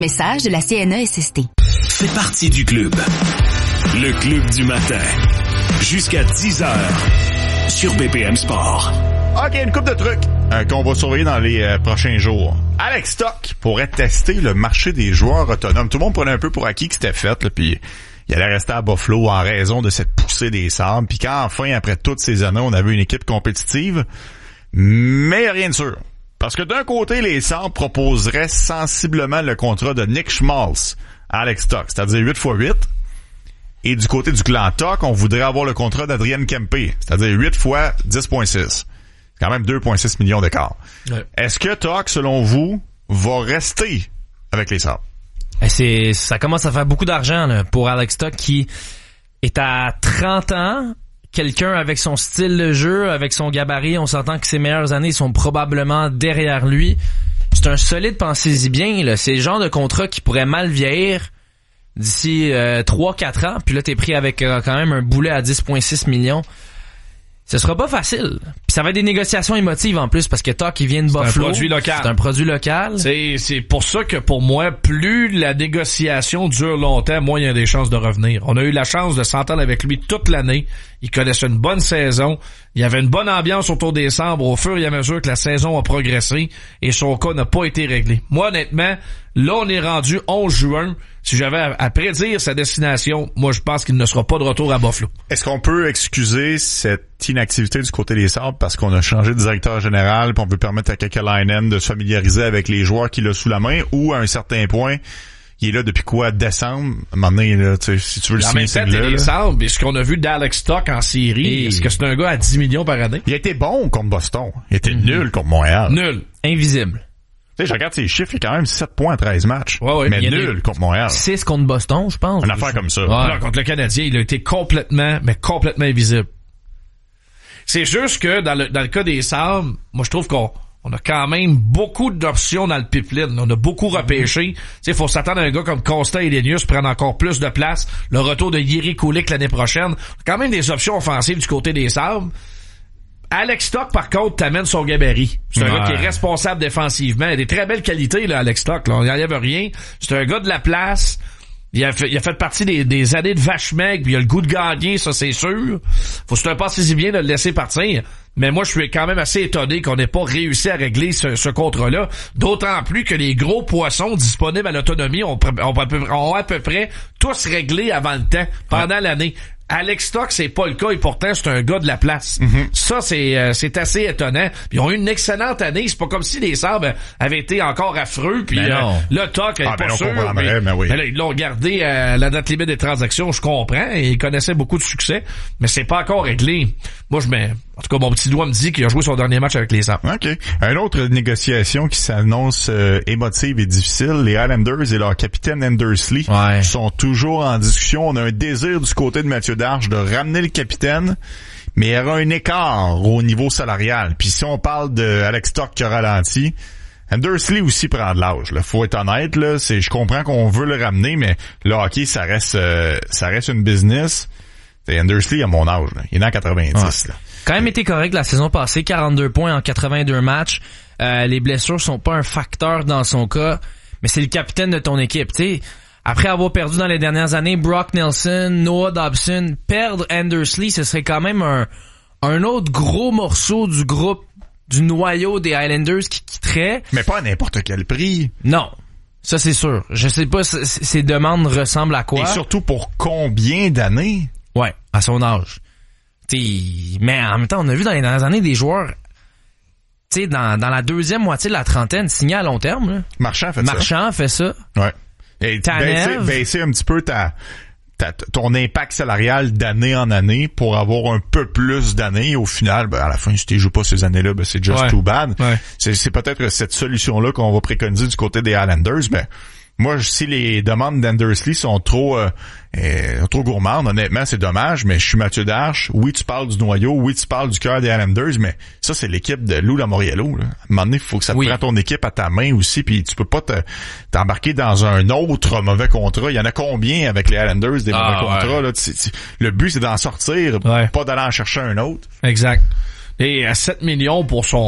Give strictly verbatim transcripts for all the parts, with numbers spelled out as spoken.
Message de la C N E S S T. Fais partie du club. Le club du matin. Jusqu'à dix heures. Sur B P M Sport. OK, une couple de trucs euh, qu'on va surveiller dans les euh, prochains jours. Alex Stock pourrait tester le marché des joueurs autonomes. Tout le monde prenait un peu pour acquis que c'était fait, là, puis il allait rester à Buffalo en raison de cette poussée des Sabres. Puis qu'enfin, après toutes ces années, on avait une équipe compétitive, mais rien de sûr. Parce que d'un côté, les Sabres proposeraient sensiblement le contrat de Nick Schmaltz à Alex Stock, c'est-à-dire huit fois huit. Et du côté du clan Stock, on voudrait avoir le contrat d'Adrian Kempe, c'est-à-dire huit fois dix virgule six. C'est quand même deux virgule six millions d'écart. Ouais. Est-ce que Stock, selon vous, va rester avec les Sabres? C'est, ça commence à faire beaucoup d'argent là, pour Alex Stock qui est à trente ans. Quelqu'un avec son style de jeu, avec son gabarit, on s'entend que ses meilleures années sont probablement derrière lui. C'est un solide, pensez-y bien, là. C'est le genre de contrat qui pourrait mal vieillir d'ici euh, trois quatre ans. Puis là, t'es pris avec euh, quand même un boulet à dix virgule six millions. Ce sera pas facile. Puis ça va être des négociations émotives en plus parce que Talk, il vient de Buffalo. C'est un produit local. C'est un produit local. C'est, c'est pour ça que pour moi, plus la négociation dure longtemps, moins il y a des chances de revenir. On a eu la chance de s'entendre avec lui toute l'année. Il connaissait une bonne saison. Il y avait une bonne ambiance autour des Sabres au fur et à mesure que la saison a progressé et son cas n'a pas été réglé. Moi, honnêtement, là, on est rendu onze juin. Si j'avais à, à prédire sa destination, moi, je pense qu'il ne sera pas de retour à Buffalo. Est-ce qu'on peut excuser cette inactivité du côté des Sabres parce qu'on a changé de directeur général puis on veut permettre à Kekalainen de se familiariser avec les joueurs qu'il a sous la main ou à un certain point, il est là depuis quoi, décembre? À un moment donné, là, tu sais, si tu veux le signer, c'est là. Les Sabres, et ce qu'on a vu d'Alex Stock en série, et... est-ce que c'est un gars à dix millions par année? Il a été bon contre Boston. Il était mm-hmm. nul contre Montréal. Nul. Invisible. Tu sais, je regarde ses chiffres, il y a quand même sept points à treize matchs. Ouais, ouais, mais nul des... contre Montréal. six contre Boston, je pense. Une affaire comme ça. Ouais. Là, contre le Canadien, il a été complètement, mais complètement invisible. C'est juste que dans le, dans le cas des Sabres, moi, je trouve qu'on on a quand même beaucoup d'options dans le pipeline. On a beaucoup repêché. Tu sais, faut s'attendre à un gars comme Costa et Lenius prendre encore plus de place. Le retour de Jiri Kulich l'année prochaine. Quand même des options offensives du côté des Sabres. Alex Stock, par contre, t'amène son gabarit. C'est un ouais. gars qui est responsable défensivement. Il a des très belles qualités, là, Alex Stock. Là. On n'y enlève rien. C'est un gars de la place. Il a fait, il a fait partie des, des années de vache maigre, puis il a le goût de gagner, ça c'est sûr. Faut se passer bien de le laisser partir. Mais moi, je suis quand même assez étonné qu'on n'ait pas réussi à régler ce, ce contrat-là. D'autant plus que les gros poissons disponibles à l'autonomie ont, ont, ont à peu près tous réglé avant le temps, pendant ouais. l'année. Alex Stock, c'est pas le cas et pourtant c'est un gars de la place. Mm-hmm. Ça, c'est euh, c'est assez étonnant. Puis ils ont eu une excellente année. C'est pas comme si les Sabres avaient été encore affreux. Puis euh, là, Stock, ah, pas ben sûr. Mais, mais oui. mais là, ils l'ont gardé à la date limite des transactions, je comprends. Et ils connaissaient beaucoup de succès, mais c'est pas encore réglé. Moi, je mets... En tout cas, mon petit doigt me dit qu'il a joué son dernier match avec les Sabres. OK. Une autre négociation qui s'annonce euh, émotive et difficile, les Islanders et leur capitaine Anders Lee ouais. sont toujours en discussion. On a un désir du côté de Mathieu Darche de ramener le capitaine, mais il y aura un écart au niveau salarial. Puis si on parle de Alex Stock qui a ralenti, Anders Lee aussi prend de l'âge. Là. Faut être honnête, là. C'est, je comprends qu'on veut le ramener, mais le hockey, ça reste euh, ça reste une business. C'est Anders Lee à mon âge. Là. Il est dans quatre-vingt-dix. Ouais. Là. Quand même été correct la saison passée, quarante-deux points en quatre-vingt-deux matchs. Euh, les blessures sont pas un facteur dans son cas, mais c'est le capitaine de ton équipe. Tu sais, après avoir perdu dans les dernières années Brock Nelson, Noah Dobson, perdre Anders Lee, ce serait quand même un, un autre gros morceau du groupe, du noyau des Islanders qui quitterait. Mais pas à n'importe quel prix. Non. Ça, c'est sûr. Je sais pas si ces demandes ressemblent à quoi. Et surtout pour combien d'années? Ouais, à son âge. T'sais, mais en même temps, on a vu dans les dernières années des joueurs, tu sais, dans, dans la deuxième moitié de la trentaine, signés à long terme. Là. Marchand fait Marchand ça. Marchand fait ça. Ouais. Et baisser, baisser un petit peu ta, ta, ton impact salarial d'année en année pour avoir un peu plus d'années. Au final, ben, à la fin, si tu joues pas ces années-là, ben, c'est just ouais. too bad. Ouais. C'est, c'est peut-être cette solution-là qu'on va préconiser du côté des Islanders. Ben, moi, si les demandes d'Anders Lee sont trop euh, euh, trop gourmandes, honnêtement, c'est dommage, mais je suis Mathieu Darche. Oui, tu parles du noyau, oui, tu parles du cœur des Islanders, mais ça, c'est l'équipe de Lou Lamoriello. Là. À un moment donné, il faut que ça te oui. prenne ton équipe à ta main aussi, puis tu peux pas te, t'embarquer dans un autre mauvais contrat. Il y en a combien avec les Islanders, des ah, mauvais ouais. contrats? Là? Tu, tu, le but, c'est d'en sortir, ouais. pas d'aller en chercher un autre. Exact. Et à sept millions pour son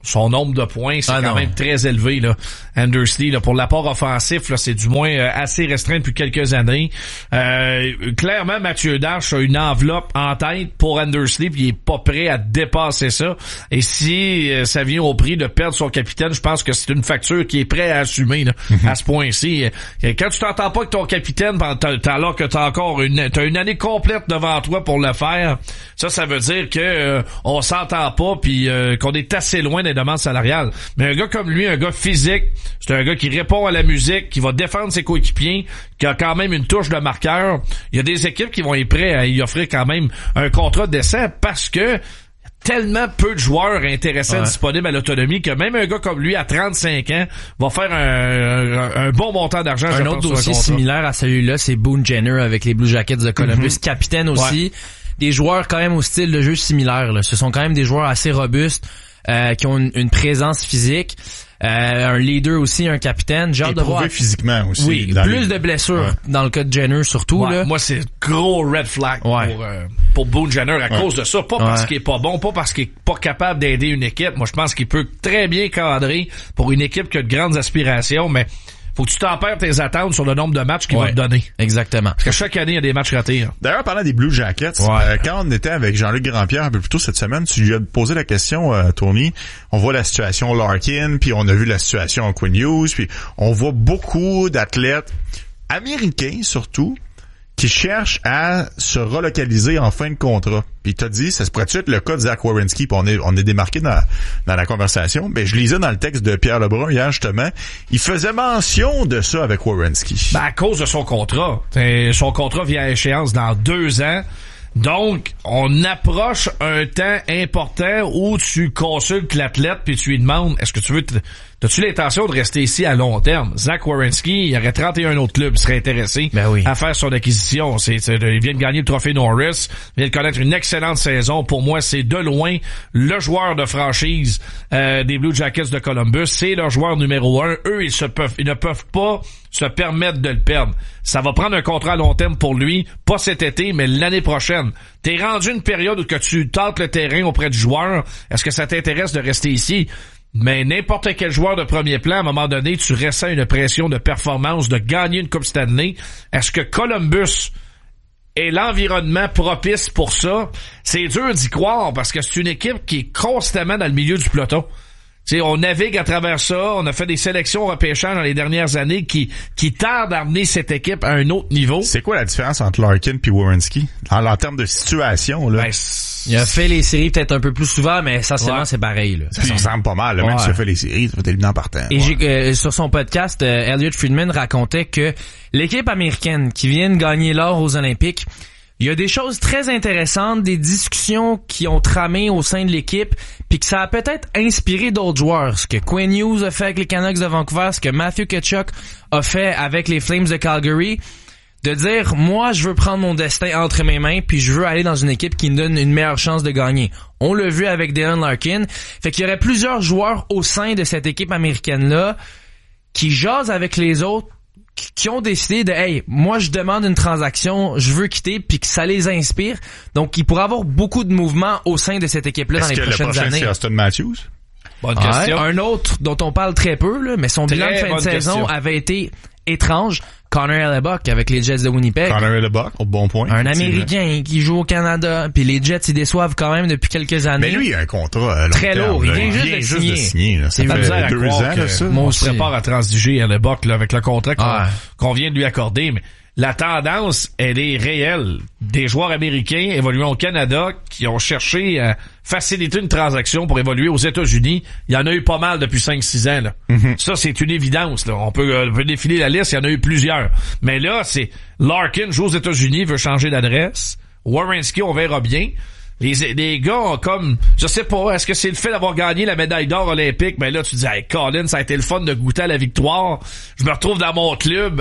son nombre de points, c'est ah quand non. même très élevé, là. Andersley, là, pour l'apport offensif, là, c'est du moins euh, assez restreint depuis quelques années. Euh, clairement, Mathieu Darche a une enveloppe en tête pour Andersley, puis il est pas prêt à dépasser ça. Et si euh, ça vient au prix de perdre son capitaine, je pense que c'est une facture qui est prêt à assumer, là, mm-hmm. à ce point-ci. Euh, quand tu t'entends pas avec ton capitaine, alors que t'as encore une, t'as une année complète devant toi pour le faire, ça, ça veut dire que euh, on s'entend pas, puis euh, qu'on est assez loin des demandes salariales. Mais un gars comme lui, un gars physique, c'est un gars qui répond à la musique, qui va défendre ses coéquipiers, qui a quand même une touche de marqueur. Il y a des équipes qui vont être prêtes à y offrir quand même un contrat décent parce que tellement peu de joueurs intéressants ouais. disponibles à l'autonomie que même un gars comme lui à trente-cinq ans va faire un, un, un bon montant d'argent. Un autre dossier similaire à celui-là, c'est Boone Jenner avec les Blue Jackets de Columbus, mm-hmm. capitaine aussi. Ouais. Des joueurs quand même au style de jeu similaire. Là. Ce sont quand même des joueurs assez robustes euh, qui ont une, une présence physique. Euh, un leader aussi, un capitaine. J'ai hâte de voir. Physiquement aussi. Oui, plus les... de blessures ouais. dans le cas de Jenner surtout. Ouais, là. Moi, c'est gros red flag ouais. pour, euh, pour Boone Jenner à ouais. cause de ça. Pas ouais. parce qu'il est pas bon, pas parce qu'il est pas capable d'aider une équipe. Moi, je pense qu'il peut très bien cadrer pour une équipe qui a de grandes aspirations, mais faut que tu tempères tes attentes sur le nombre de matchs qu'il ouais, va te donner. Exactement. Parce que chaque année, il y a des matchs ratés. Hein. D'ailleurs, parlant des Blue Jackets, ouais. euh, quand on était avec Jean-Luc Grandpierre un peu plus tôt cette semaine, tu lui as posé la question, euh, Tony. On voit la situation Larkin, puis on a vu la situation Quinn Hughes, puis on voit beaucoup d'athlètes américains surtout qui cherchent à se relocaliser en fin de contrat. Puis t'as dit, ça se pourrait-tu être le cas de Zach Werenski, puis on est, on est démarqué dans, dans la conversation. Ben, je lisais dans le texte de Pierre Lebrun hier, justement, il faisait mention de ça avec Werenski. Ben, à cause de son contrat. T'sais, son contrat vient à échéance dans deux ans. Donc, on approche un temps important où tu consultes l'athlète puis tu lui demandes, est-ce que tu veux, as-tu l'intention de rester ici à long terme? Zach Werenski, il y aurait trente et un autres clubs qui seraient intéressés ben oui. à faire son acquisition. C'est, c'est, il vient de gagner le trophée Norris, il vient de connaître une excellente saison. Pour moi, c'est de loin le joueur de franchise euh, des Blue Jackets de Columbus. C'est leur joueur numéro un. Eux, ils se peuvent, ils ne peuvent pas se permettre de le perdre. Ça va prendre un contrat à long terme pour lui, pas cet été, mais l'année prochaine. T'es rendu une période où que tu tentes le terrain auprès du joueur. Est-ce que ça t'intéresse de rester ici? Mais n'importe quel joueur de premier plan, à un moment donné, tu ressens une pression de performance, de gagner une Coupe Stanley. Est-ce que Columbus est l'environnement propice pour ça? C'est dur d'y croire parce que c'est une équipe qui est constamment dans le milieu du peloton. T'sais, on navigue à travers ça, on a fait des sélections repêchant dans les dernières années qui qui tardent à amener cette équipe à un autre niveau. C'est quoi la différence entre Larkin et Werenski en, en termes de situation là? Ben, il a fait les séries peut-être un peu plus souvent, mais essentiellement ouais. c'est pareil. Là. Ça se ressemble pas mal. Là. Même ouais. s'il a fait les séries, ça va être évident partant. Et ouais. j'ai, euh, sur son podcast, euh, Elliot Friedman racontait que l'équipe américaine qui vient de gagner l'or aux Olympiques, il y a des choses très intéressantes, des discussions qui ont tramé au sein de l'équipe, puis que ça a peut-être inspiré d'autres joueurs. Ce que Quinn Hughes a fait avec les Canucks de Vancouver, ce que Matthew Tkachuk a fait avec les Flames de Calgary, de dire, moi, je veux prendre mon destin entre mes mains, puis je veux aller dans une équipe qui me donne une meilleure chance de gagner. On l'a vu avec Dylan Larkin. Fait qu'il y aurait plusieurs joueurs au sein de cette équipe américaine-là qui jasent avec les autres, qui ont décidé de, hey, moi je demande une transaction, je veux quitter, puis que ça les inspire. Donc il pourrait y avoir beaucoup de mouvements au sein de cette équipe-là dans les prochaines prochain, années. C'est Austin Matthews? Bonne ouais, question. Un autre dont on parle très peu, là, mais son très bilan de fin de saison question. avait été étrange. Connor Hellebuck avec les Jets de Winnipeg. Connor Hellebuck, au bon point. Un Américain qui joue au Canada, puis les Jets ils déçoivent quand même depuis quelques années. Mais lui, il a un contrat long très terme, lourd. Il vient, il juste, vient de juste signer. de signer. Là. Ça c'est fait deux ans, là, ça. On se prépare à transiger Hellebuck là, avec le contrat qu'on, ah. qu'on vient de lui accorder, mais la tendance, elle est réelle. Des joueurs américains évoluant au Canada qui ont cherché à faciliter une transaction pour évoluer aux États-Unis. Il y en a eu pas mal depuis cinq six ans. Là. Mm-hmm. Ça, c'est une évidence. Là. On peut, euh, peut défiler la liste, il y en a eu plusieurs. Mais là, c'est Larkin joue aux États-Unis, veut changer d'adresse. Werenski, on verra bien. Les, les gars ont comme, je sais pas, est-ce que c'est le fait d'avoir gagné la médaille d'or olympique? Ben là, tu dis, hey, Colin, ça a été le fun de goûter à la victoire. Je me retrouve dans mon club à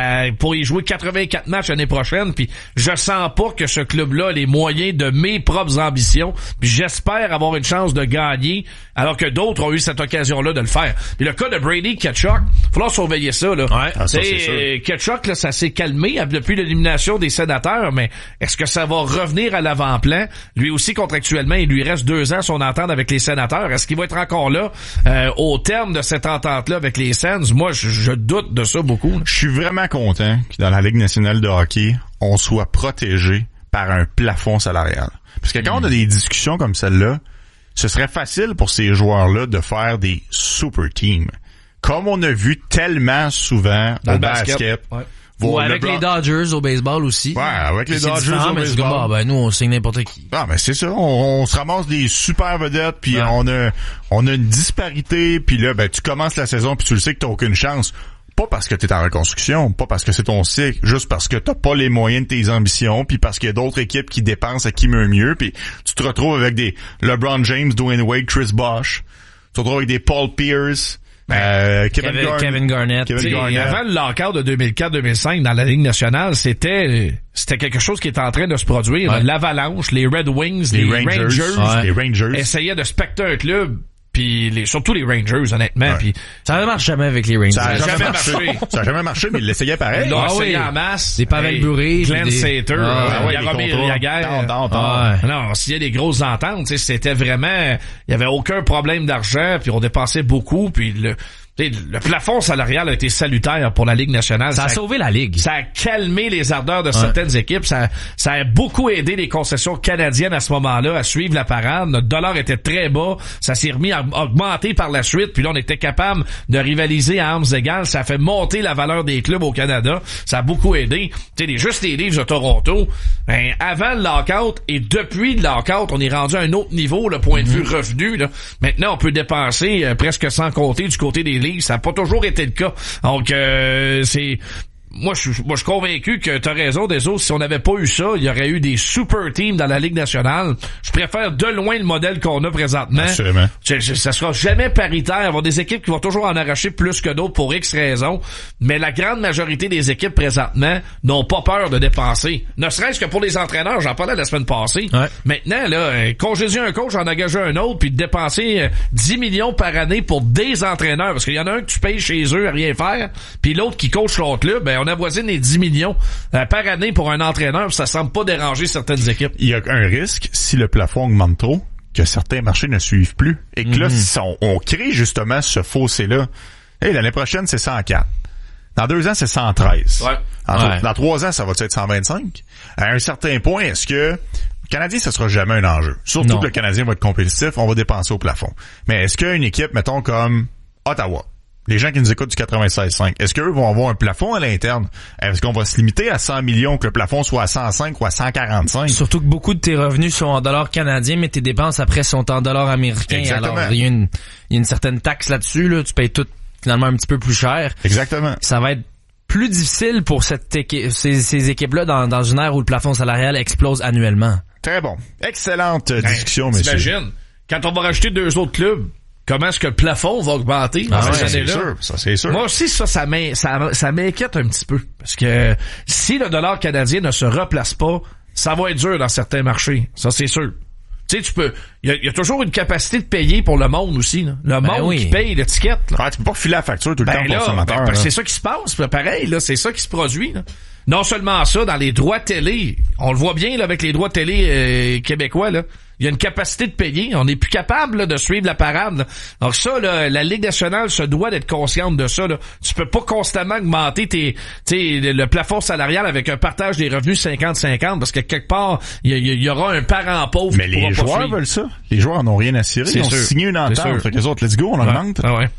ça, pour y jouer quatre-vingt-quatre matchs l'année prochaine, puis je sens pas que ce club-là a les moyens de mes propres ambitions, puis j'espère avoir une chance de gagner, alors que d'autres ont eu cette occasion-là de le faire. Puis le cas de Brady Tkachuk, il va falloir surveiller ça, là. Ouais, ah, ça, c'est sûr. Tkachuk, là, ça s'est calmé depuis l'élimination des Sénateurs, mais est-ce que ça va revenir à l'avant-plan? Lui aussi, contractuellement, il lui reste deux ans son entente avec les Sénateurs. Est-ce qu'il va être encore là euh, au terme de cette entente-là avec les Sens? Moi, je, je doute de ça beaucoup. Je suis vraiment content que dans la Ligue nationale de hockey, on soit protégé par un plafond salarial. Parce que quand mmh. on a des discussions comme celle-là, ce serait facile pour ces joueurs-là de faire des super teams. Comme on a vu tellement souvent dans au le basket. basket. Ouais. Ou avec les Dodgers au baseball aussi. Ouais, avec les Dodgers au mais baseball. Comme, ah, ben, nous, on signe n'importe qui. Ah, mais c'est ça. On, on se ramasse des super vedettes, puis ouais. on a on a une disparité, puis là, ben, tu commences la saison, puis tu le sais que t'as aucune chance. Pas parce que t'es en reconstruction, pas parce que c'est ton cycle, juste parce que t'as pas les moyens de tes ambitions, puis parce qu'il y a d'autres équipes qui dépensent à qui mieux mieux, puis tu te retrouves avec des LeBron James, Dwayne Wade, Chris Bosh. Tu te retrouves avec des Paul Pierce. Euh, Kevin, Kevin, Garn- Kevin Garnett. Kevin Garnett. Avant le lockout de deux mille quatre deux mille cinq dans la Ligue nationale, c'était c'était quelque chose qui était en train de se produire. Ouais. L'Avalanche, les Red Wings, les, les Rangers, Rangers, ouais. les Rangers essayaient de specter un club, puis les, surtout les Rangers, honnêtement. Ouais. Puis Ça ne marche jamais avec les Rangers. Ça a jamais jamais marché. marché. Ça a jamais marché, mais ils l'essayaient pareil. ils l'ont Ah essayé oui. en masse. Des Pavel Hey, Bure, Glenn des- Sater, Ah, euh, ouais, les Jaromir contrats. Jagr. Tant, tant, tant. Ah, ouais. Non, s'il y a des grosses ententes, tu sais, c'était vraiment, il y avait aucun problème d'argent, puis on dépensait beaucoup, puis le T'sais, le plafond salarial a été salutaire pour la Ligue nationale. Ça a sauvé la Ligue. Ça a calmé les ardeurs de Ouais. certaines équipes. Ça, ça a beaucoup aidé les concessions canadiennes à ce moment-là à suivre la parade. Notre dollar était très bas. Ça s'est remis à augmenter par la suite. Puis là, on était capable de rivaliser à armes égales. Ça a fait monter la valeur des clubs au Canada. Ça a beaucoup aidé. Tu sais, juste les Leafs de Toronto, ben, avant le lockout et depuis le lockout, on est rendu à un autre niveau, le point de vue Mm-hmm. revenu. Là. Maintenant, on peut dépenser euh, presque sans compter du côté des Leafs. Ça n'a pas toujours été le cas. Donc, euh, c'est... Moi, je moi, je suis convaincu que t'as raison, des autres. Si on n'avait pas eu ça, il y aurait eu des super teams dans la Ligue nationale. Je préfère de loin le modèle qu'on a présentement. Assurément. Je, je, ça sera jamais paritaire. Il va y avoir des équipes qui vont toujours en arracher plus que d'autres pour X raisons. Mais la grande majorité des équipes présentement n'ont pas peur de dépenser. Ne serait-ce que pour les entraîneurs. J'en parlais la semaine passée. Ouais. Maintenant, là, euh, congédier un coach, en engager un autre, puis de dépenser euh, dix millions par année pour des entraîneurs. Parce qu'il y en a un que tu payes chez eux à rien faire, puis l'autre qui coach l'autre club, ben, on avoisine les dix millions euh, par année pour un entraîneur, ça semble pas déranger certaines équipes. Il y a un risque, si le plafond augmente trop, que certains marchés ne suivent plus. Et que mm-hmm. là, si on, on crée justement ce fossé-là, hey, l'année prochaine, c'est cent quatre. Dans deux ans, c'est cent treize. Ouais. En Ouais. Dans trois ans, ça va être cent vingt-cinq. À un certain point, est-ce que le Canadien, ça sera jamais un enjeu? Surtout Non. que le Canadien va être compétitif, on va dépenser au plafond. Mais est-ce qu'une équipe, mettons comme Ottawa, les gens qui nous écoutent du quatre-vingt-seize cinq, est-ce qu'eux vont avoir un plafond à l'interne? Est-ce qu'on va se limiter à cent millions, que le plafond soit à cent cinq ou à cent quarante-cinq? Surtout que beaucoup de tes revenus sont en dollars canadiens, mais tes dépenses après sont en dollars américains. Exactement. Alors, il y a une, il y a une certaine taxe là-dessus, là. Tu payes tout finalement un petit peu plus cher. Exactement. Ça va être plus difficile pour cette équipe, ces, ces équipes-là dans, dans une ère où le plafond salarial explose annuellement. Très bon. Excellente euh, discussion, Ben, messieurs. t'imagines, quand on va rajouter deux autres clubs, comment est-ce que le plafond va augmenter dans Ah cette ouais, Ça, c'est année-là? sûr. Ça, c'est sûr. Moi aussi, ça, ça m'in- ça, ça m'inquiète un petit peu. Parce que si le dollar canadien ne se replace pas, ça va être dur dans certains marchés. Ça, c'est sûr. Tu sais, tu peux... Il y a, y a toujours une capacité de payer pour le monde aussi. Là. Le Ben monde oui. qui paye l'étiquette. Là. Ah, tu peux pas filer la facture tout le Ben temps là, pour consommateur. ben, ben, là. c'est ça qui se passe. Ben, pareil, là, c'est ça qui se produit. Là. Non seulement ça, dans les droits télé, on le voit bien là, avec les droits télé euh, québécois, là. Il y a une capacité de payer. On n'est plus capable là, de suivre la parade. Là. Donc ça, là, la Ligue nationale se doit d'être consciente de ça. Là. Tu peux pas constamment augmenter tes, tes, le plafond salarial avec un partage des revenus cinquante cinquante parce que quelque part, il y, y, y aura un parent pauvre Mais qui les pourra pas joueurs suivre. veulent ça. Les joueurs n'ont rien à cirer. C'est Ils ont sûr. signé une C'est entente. sûr. Fait que les autres, let's go, on Ouais. augmente. Ah ouais.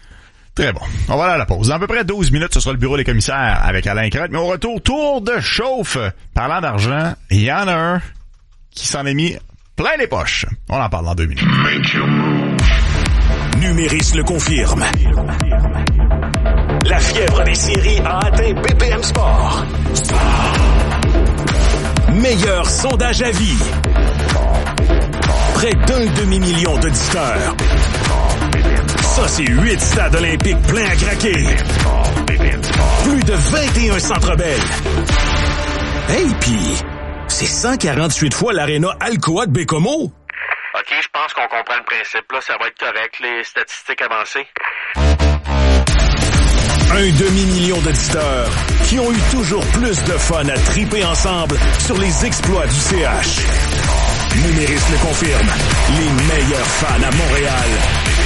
Très bon. On va aller à la pause. Dans à peu près douze minutes, ce sera le bureau des commissaires avec Alain Crête. Mais au retour, tour de chauffe. Parlant d'argent, il y en a un qui s'en est mis plein les poches. On en parle dans deux minutes. Numéris le confirme. La fièvre des séries a atteint B P M Sport. Meilleur sondage à vie. Près d'un demi-million d'auditeurs. Ça, c'est huit stades olympiques pleins à craquer. Plus de vingt et un Centre Bell. Hey, pis, c'est cent quarante-huit fois l'aréna Alcoa de Bécomo. OK, je pense qu'on comprend le principe, là. Ça va être correct, les statistiques avancées. Un demi-million d'auditeurs qui ont eu toujours plus de fun à triper ensemble sur les exploits du C H. Numéris le confirme, les meilleurs fans à Montréal